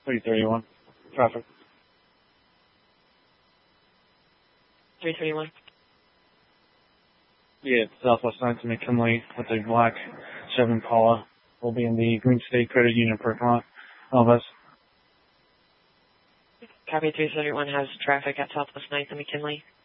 331. Traffic. 331. Yeah, Southwest 9th and McKinley with a black Chevy Impala. We'll be in the Green State Credit Union parking lot. All of us. Copy 331 has traffic at Southwest 9th and McKinley.